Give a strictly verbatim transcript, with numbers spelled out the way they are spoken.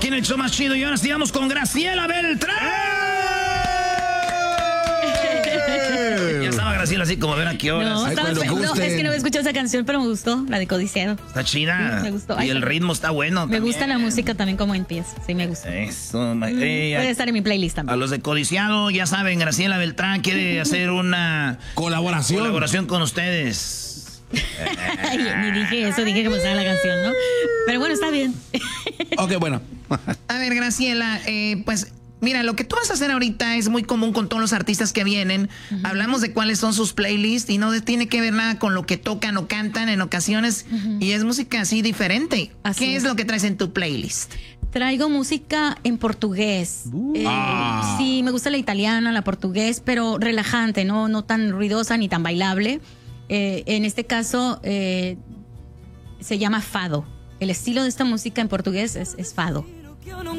aquí en el show más chido. Y ahora sigamos con Graciela Beltrán. Ya estaba Graciela así como, ven a qué horas. No, Ay, estaba, no, es que no me escuché esa canción, pero me gustó, la de Codiciado. Está chida. Sí, me gustó. Y Ay, el ritmo está bueno. Me también. gusta la música también como empieza. Sí, me gusta. Eso, mm, eh, puede estar en mi playlist también. A los de Codiciado, ya saben, Graciela Beltrán quiere hacer una colaboración. Colaboración con ustedes. Ay, ni dije eso, dije que me gustaba la canción, ¿no? Pero bueno, está bien. Ok, bueno. A ver, Graciela, eh, pues mira, lo que tú vas a hacer ahorita es muy común con todos los artistas que vienen. Uh-huh. Hablamos de cuáles son sus playlists y no tiene que ver nada con lo que tocan o cantan en ocasiones. Uh-huh. Y es música así diferente. Así ¿Qué es. es lo que traes en tu playlist? Traigo música en portugués. Uh, eh, ah. Sí, me gusta la italiana, la portugués, pero relajante, no, no tan ruidosa ni tan bailable. Eh, en este caso eh, se llama fado. El estilo de esta música en portugués es, es fado.